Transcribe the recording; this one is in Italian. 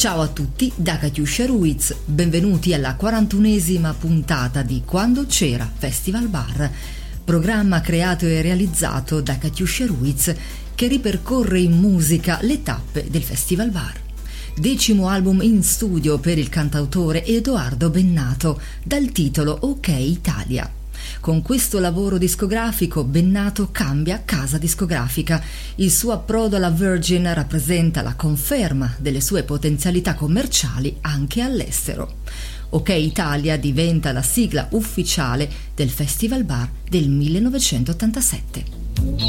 Ciao a tutti da Katiuscia Ruiz, benvenuti alla 41esima puntata di Quando c'era Festival Bar, programma creato e realizzato da Katiuscia Ruiz che ripercorre in musica le tappe del Festival Bar. 10° album in studio per il cantautore Edoardo Bennato, dal titolo Ok Italia. Con questo lavoro discografico Bennato cambia casa discografica. Il suo approdo alla Virgin rappresenta la conferma delle sue potenzialità commerciali anche all'estero. Ok Italia diventa la sigla ufficiale del Festival Bar del 1987.